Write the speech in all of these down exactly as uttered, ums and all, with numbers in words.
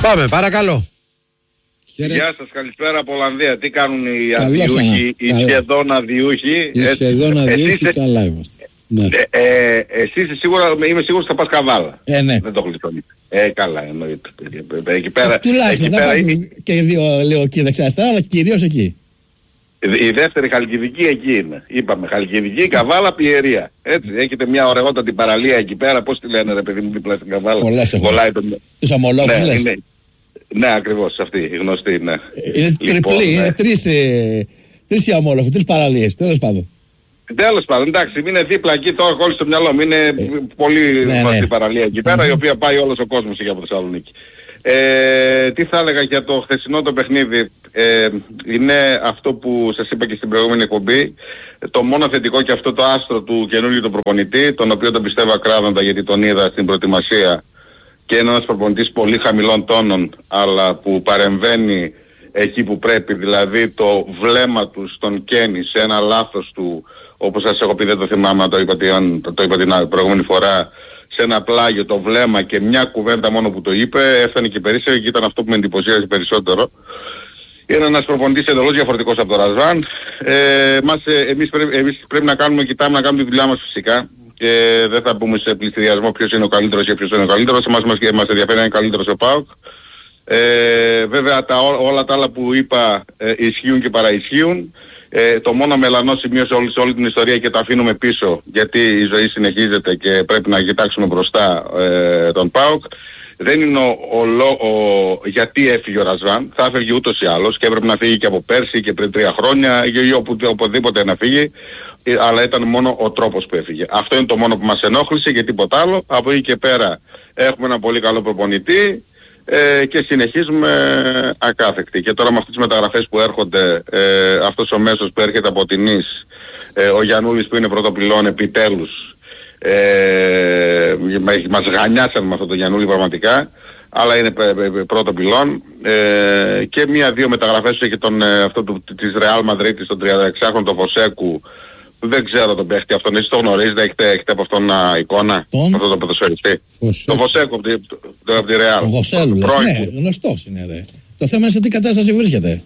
Πάμε, παρακαλώ. Γεια σας, καλησπέρα από Ολλανδία. Τι κάνουν οι αδιούχοι, οι σχεδόν αδιούχοι? Οι σχεδόν αδιούχοι, καλά είμαστε. Ναι. Ε, ε, εσύ σίγουρα, είμαι σίγουρος ότι θα πας Καβάλα. Ε, ναι. Δεν το έχω λιτώνει. Ε, καλά, εννοείται. Εκεί πέρα. Τουλάχιστον, δεν πάει και δύο, λέω, εκεί δεξιά-αριστερά, αλλά κυρίως εκεί. Η δεύτερη Χαλκιδική εκεί είναι. Είπαμε Χαλκιδική, Καβάλα, Πιερία. Έτσι, έχετε μια ωραιότατη παραλία εκεί πέρα. Πώς τη λένε ρε παιδί μου δίπλα στην Καβάλα? Πολλές έχουν. Τους αμολόγους λες. Ναι, ναι, ακριβώς αυτή η γνωστή, ναι. Είναι λοιπόν, τριπλή, ναι. είναι τρεις, ε, τρεις οι αμόλογοι, τρεις παραλίες, τέλος πάντων. Τέλος πάντων, εντάξει, είναι δίπλα εκεί, τώρα έχω όλη στο μυαλό μου, είναι ε, πολύ γνωστή ναι, ναι. παραλία εκεί πέρα, mm-hmm. η οποία πάει όλος ο κόσμος εκεί από το Θεσσαλονίκη. Ε, τι θα έλεγα για το χθεσινό το παιχνίδι? Ε, είναι αυτό που σας είπα και στην προηγούμενη εκπομπή, το μόνο θετικό και αυτό το άστρο του καινούργιου του προπονητή, τον οποίο τον πιστεύω ακράδαντα γιατί τον είδα στην προετοιμασία και είναι ένας προπονητής πολύ χαμηλών τόνων, αλλά που παρεμβαίνει εκεί που πρέπει, δηλαδή το βλέμμα του στον Κένι σε ένα λάθος του, όπως σας έχω πει, δεν το θυμάμαι, το είπα, το, το είπα την προηγούμενη φορά, σε ένα πλάγιο το βλέμμα και μια κουβέντα μόνο που το είπε, έφτανε και περίσσευε και ήταν αυτό που με εντυπωσίασε περισσότερο. Είναι ένας προπονητής εντελώς διαφορετικός από τον Ρασβάν. Ε, μας, ε, εμείς, πρέπει, εμείς πρέπει να κάνουμε, κοιτάμε να κάνουμε τη δουλειά μας φυσικά. Και δεν θα μπούμε σε πληστηριασμό ποιος είναι ο καλύτερος και ποιος είναι ο καλύτερος. Εμάς μας, μας ενδιαφέρει να είναι καλύτερος ο ΠΑΟΚ. Ε, βέβαια τα, ό, όλα τα άλλα που είπα ε, ισχύουν και παραισχύουν. Ε, το μόνο μελανό σημείο σε όλη, σε όλη την ιστορία και το αφήνουμε πίσω, γιατί η ζωή συνεχίζεται και πρέπει να κοιτάξουμε μπροστά ε, τον ΠΑΟΚ. Δεν είναι ο, ο, ο, γιατί έφυγε ο Ρασβάν, θα έφυγε ούτως ή άλλως και έπρεπε να φύγει και από πέρσι και πριν τρία χρόνια ή οπου, οπουδήποτε να φύγει, αλλά ήταν μόνο ο τρόπος που έφυγε. Αυτό είναι το μόνο που μας ενόχλησε και τίποτα άλλο. Από εκεί και πέρα έχουμε ένα πολύ καλό προπονητή ε, και συνεχίζουμε ακάθεκτοι. Και τώρα με αυτές τις μεταγραφές που έρχονται, ε, αυτός ο μέσος που έρχεται από την Ις, ε, ο Γιαννούλης που είναι πρωτοπυλών επιτέλους, Ε, μας γανιάσαν με αυτό το Γιαννούλη πραγματικά, αλλά είναι πρώτο πυλόν ε, και μία-δύο μεταγραφές έχει τον, ε, αυτό του, της Real Madrid, τον τριανταεξάχρονο τον Φωσέκου, δεν ξέρω τον παίχτη αυτόν, εσείς το γνωρίζετε, έχετε, έχετε από αυτόν uh, εικόνα, τον? αυτό το ποδοσφαιριστή, τον Φωσέκου από τη, το, από τη Real. Ο Γοσέλου, ναι, γνωστός είναι ρε. Το θέμα είναι σε τι κατάσταση βρίσκεται.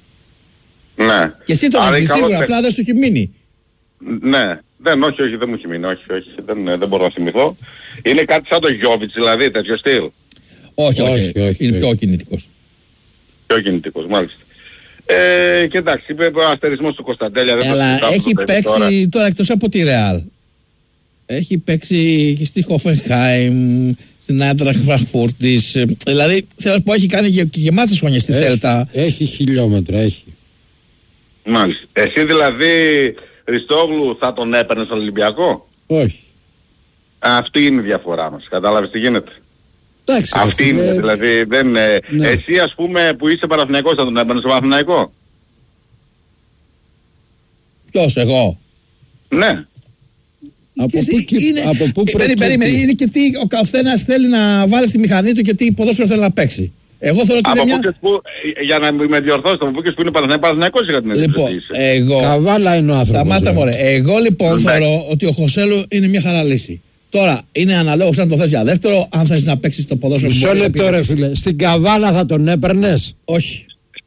Ναι. Και εσύ τον έχεις σίγουρα, απλά δεν σου έχει μείνει. Ναι. Δεν, όχι, όχι, δεν μου έχει μείνει, όχι, όχι, δεν, δεν μπορώ να θυμηθώ. Είναι κάτι σαν το Γιόβιτς, δηλαδή, τέτοιο στυλ. Όχι, όχι, όχι, όχι, είναι πιο κινητικός. Πιο κινητικός, μάλιστα. Ε, και εντάξει, είπε ο αστερισμός του Κωνσταντέλια. Δεν αλλά έχει παίξει τώρα. τώρα εκτός από τη Ρεάλ. Έχει παίξει και στη Χόφενχάιμ, στην Άντρα Φραγκφούρτης. Δηλαδή, θέλω να πω, έχει κάνει και, και γεμάτες χρονιές στη Θέλτα. Έχει χιλιόμετρα, έχει. Μάλιστα. Εσύ δηλαδή... Χριστόγλου θα τον έπαιρνε στον Ολυμπιακό? Όχι. Αυτή είναι η διαφορά μας. Κατάλαβες τι γίνεται? Εντάξει, αυτή είναι, είναι, δηλαδή δεν είναι... Ναι. Εσύ ας πούμε που είσαι Παναθηναϊκός θα τον έπαιρνε στον Παναθηναϊκό? Ποιος, εγώ? Ναι. Από πού, είναι, από πού ε, περίμενε, είναι και τι ο καθένας θέλει να βάλει στη μηχανή του και τι ποδόσφαιρο θέλει να παίξει. Εγώ θέλω ότι από είναι μια... που, για να με διορθώσετε, από πού που είναι Παναθηναϊκός είχα την λοιπόν, εγώ... Καβάλα είναι ο άνθρωπος. Σταμάτα μωρέ. Εγώ λοιπόν θεωρώ ότι ο Χωσέλου είναι μια χαρά λύση. Τώρα είναι αναλόγως αν το θες για δεύτερο, αν θες να παίξεις το ποδόσφαιρο. Μισό λεπτό ρε φίλε, στην Καβάλα θα τον έπαιρνες? Όχι.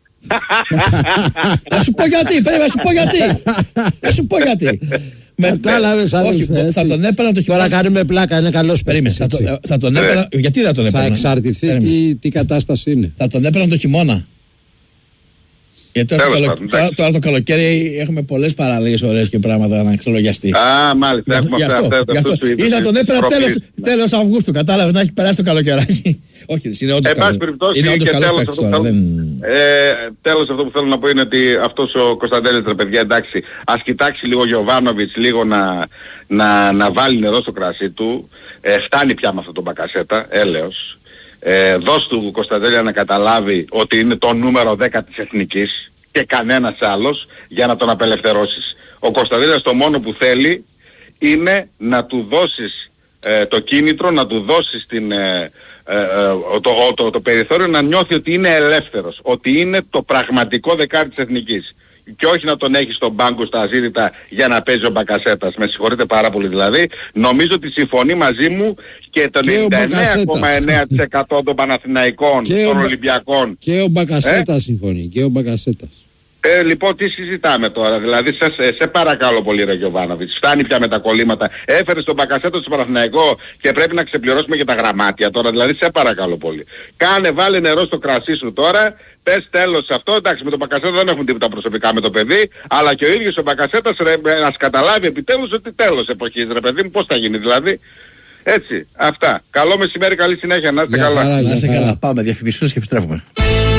Θα σου πω γιατί, πρέπει να σου πω γιατί. Θα σου πω γιατί. Κατάλαβες αδελφέ. Θα τον έπαιρνα το χειμώνα. Τώρα κάνουμε πλάκα, είναι καλός παίκτης. Θα τον έπαιρνα, γιατί δεν τον έπαιρνα? Θα εξαρτηθεί τι, τι κατάσταση είναι. Θα τον έπαιρνα το χειμώνα. Γιατί τώρα, καλο... τώρα, τώρα το καλοκαίρι έχουμε πολλές παραλίες ωραίες και πράγματα να εξολογιαστεί. Α, μάλιστα. Έχουμε γι' αυτό, αυτά, γι αυτό. Ή θα τον έπαιρνα τέλος, τέλος Αυγούστου, κατάλαβες, να έχει περάσει το καλοκαιράκι. Όχι, είναι όντως καλό. Είναι όντως καλός παίκτης τώρα. Δεν... Ε, τέλος αυτό που θέλω να πω είναι ότι αυτός ο Κωνσταντέλης, ρε παιδιά, εντάξει, ας κοιτάξει λίγο Γιοβάνοβιτς, λίγο να, να, να βάλει νερό στο κρασί του. Ε, φτάνει πια με αυτό το Μπακασέτα, έλεος. Ε, δώσ' του Κωνσταντέλια να καταλάβει ότι είναι το νούμερο δέκα της εθνικής και κανένας άλλος για να τον απελευθερώσεις. Ο Κωνσταντέλιας το μόνο που θέλει είναι να του δώσεις ε, το κίνητρο, να του δώσεις την, ε, ε, ε, το, το, το, το περιθώριο να νιώθει ότι είναι ελεύθερος, ότι είναι το πραγματικό δεκάρι της εθνικής και όχι να τον έχει στον πάγκο στα αζήτητα για να παίζει ο Μπακασέτας. Με συγχωρείτε πάρα πολύ δηλαδή. Νομίζω ότι συμφωνεί μαζί μου και το ενενήντα εννέα κόμμα εννέα τοις εκατό των Παναθηναϊκών, και των ο... Ολυμπιακών. Και ο Μπακασέτας ε? συμφωνεί. Και ο Μπακασέτας. Ε, λοιπόν, τι συζητάμε τώρα, δηλαδή σε, σε, σε παρακαλώ πολύ ρε Γιωβάνοβιτς, φτάνει πια με τα κολλήματα, έφερες τον Μπακασέτο στο Παναθηναϊκό και πρέπει να ξεπληρώσουμε και τα γραμμάτια τώρα, δηλαδή σε παρακαλώ πολύ. Κάνε, βάλε νερό στο κρασί σου τώρα, πες τέλος σε αυτό, εντάξει με τον Μπακασέτο δεν έχουν τίποτα προσωπικά με το παιδί, αλλά και ο ίδιος ο Μπακασέτας ρε, ας καταλάβει επιτέλους ότι τέλος εποχής ρε παιδί μου, πώς θα γίνει δηλαδή. Έτσι, αυτά. Καλό μεσημέρι, καλή συνέχεια, να είστε καλά. Να είστε καλά, πάμε διαφημίσεις και επιστρέφουμε.